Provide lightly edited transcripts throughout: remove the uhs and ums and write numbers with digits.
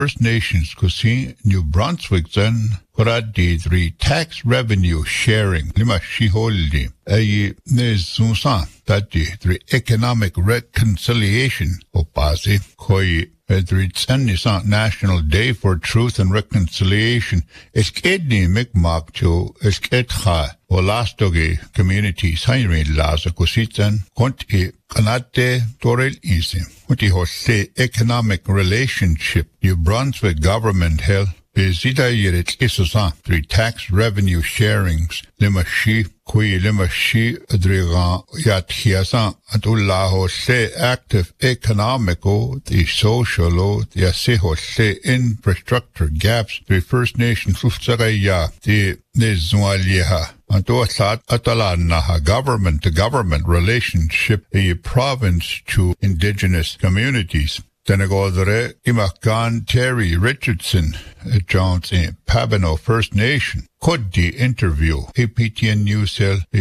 First Nations kusi New Brunswick then kuradi three tax revenue sharing lima shiholdi ay nezunsa tadi three economic reconciliation opasi koi It's National Day for Truth and Reconciliation. Eskedni mikmak to esketha olastoge communities heinri laza kusitan konti kanate torel isim. Konti hoste economic relationship New Brunswick government held Bezida yirit isusa three tax revenue sharings limashi kui limashi adriga yathiasa atullaho se active economico the socialo the aseho se infrastructure gaps the First Nations uftsagaya the nizwaliha Antosat atalanaha government to government relationship a province to indigenous communities. Tenegodre Imakan Terry Richardson Jones in Pabino First Nation could the interview APTN News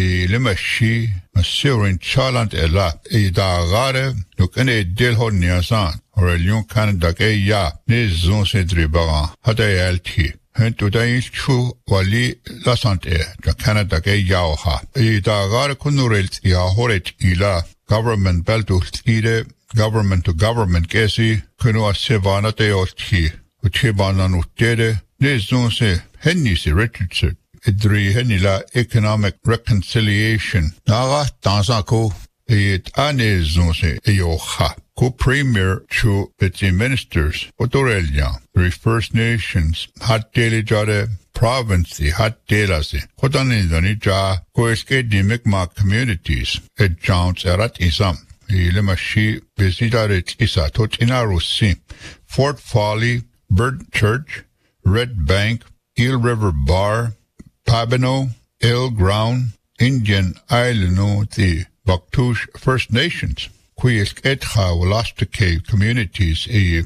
Limashi Masurin Chalant Ela Idagare Nukane Dilhoniasan or Elion Canada ya Nizon Sedribaran Hadayalti. Today true wali lasante Canada yaoha. Idagare Kunurelt Yahoret Ila government beltult ide government to government kesi kuno sevana teoti uchibana nutere nezon se henni se Richardson idri henila economic reconciliation naga tansako it anezon se eyoha ko premier to its ministers otorelia the First Nations hat daily jade province hat dela se kodani danija ko eskedi mikmak communities it jounce erat isam Limashi Besidarit Isa Totinarusi Fort Folly, Bird Church, Red Bank, Eel River Bar, Pabino, El Ground, Indian Island, the Baktush First Nations, Kuyesk Etha Wallasta Cave communities,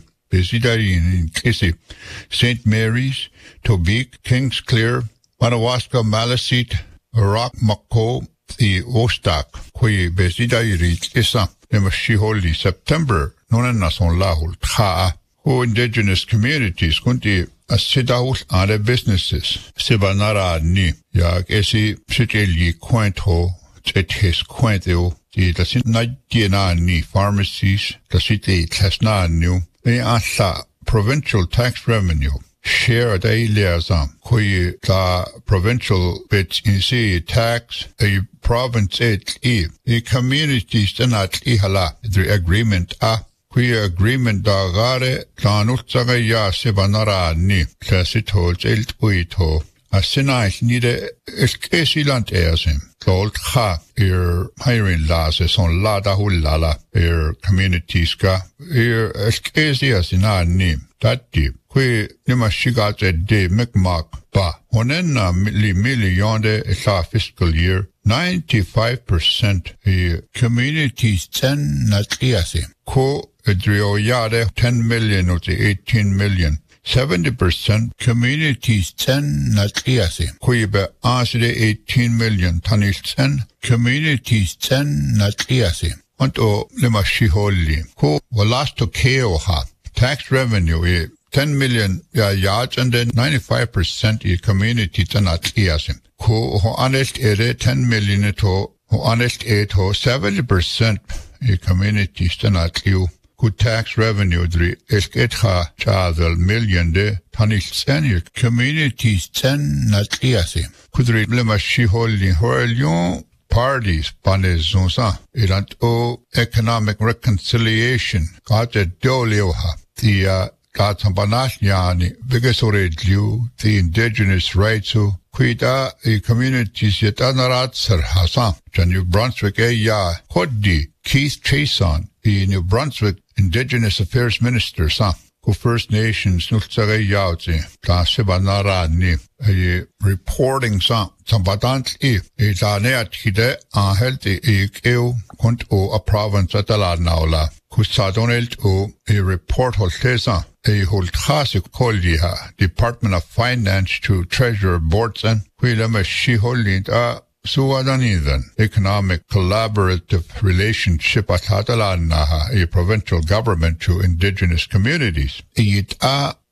Besidarin in Kissy, St. Mary's, Tobique, Kingsclear, Madawaska Maliseet, Rock Mako, the Ostak, Kuye Besidarit Isa. Holy September, nona son lahul tha who indigenous communities kunti asidahul other businesses sibanara ni ya esi siteli quento ches quento the naidina ni pharmacies the city tasna new they asa provincial tax revenue share the liaison koi the provincial bits in see tax a province a communities not ihala the agreement koi agreement da gare tanut saga ya sebanara ni classitol elt uito asinais nide eskesiland ersim told ha hiring laws son lada hulala communities ka eskesias ni that deep Kwe nimashigat de mikmak ba. Honena million de sa fiscal year 95% communities 10 natriase. Ko edrioyade 10 million or 18 million. 70% communities 10 natriase. Kuibe aside 18 million tanis 10 communities 10 natriase. Anto limashiholi. Ko walasto keoha. Tax revenue 10 million yards and then 95% community tanat iasim. Ko honest ere 10 million to honest 70% community tanat you. Ku tax revenue dri esketha chadal million de tanis senior communities 10 nat iasim. Kudri lema shi holding horelion parties panezonsa irant o economic reconciliation kate dolioha the Katsambanashyani, Vigasoredlu, the indigenous rights who Quita, a communities yet anaratsar Hassan, New Brunswick, Hoddi, Keith Chason, the New Brunswick Indigenous Affairs Minister, who First Nations, Nutsare Yauzi, Sibanarani, a reporting Sambatant a Zaneat Hide, Healthy Ekeo, Kunt o a province at Aladnaula, Kusadonelt o a report Holtesa. A Holtasik Koldiha, Department of Finance to Treasurer Boardson, Willem Shiholint suwadanithan economic collaborative relationship at a provincial government to indigenous communities.